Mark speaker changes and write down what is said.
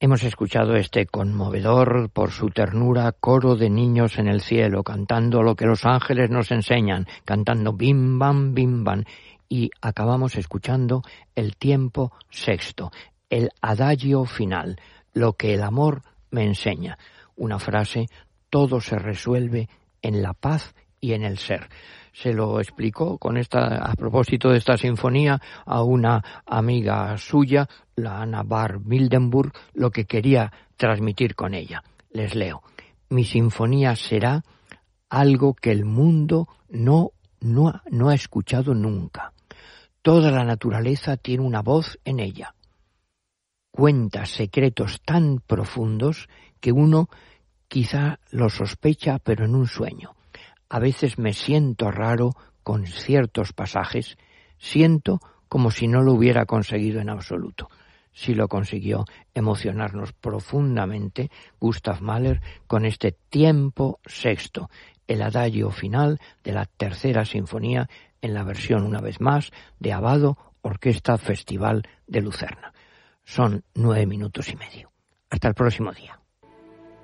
Speaker 1: Hemos escuchado este conmovedor, por su ternura, coro de niños en el cielo, cantando lo que los ángeles nos enseñan, cantando bim bam, y acabamos escuchando el tiempo sexto, el adagio final, lo que el amor me enseña. Una frase: todo se resuelve en la paz y en el ser. Se lo explicó a propósito de esta sinfonía a una amiga suya, la Anna Bar Mildenburg, lo que quería transmitir con ella. Les leo: mi sinfonía será algo que el mundo no ha escuchado nunca. Toda la naturaleza tiene una voz en ella. Cuenta secretos tan profundos que uno quizá los sospecha, pero en un sueño. A veces me siento raro con ciertos pasajes, siento como si no lo hubiera conseguido en absoluto. Sí lo consiguió emocionarnos profundamente Gustav Mahler con este tiempo sexto, el adagio final de la tercera sinfonía en la versión, una vez más, de Abbado, Orquesta Festival de Lucerna. Son 9 minutos y medio. Hasta el próximo día.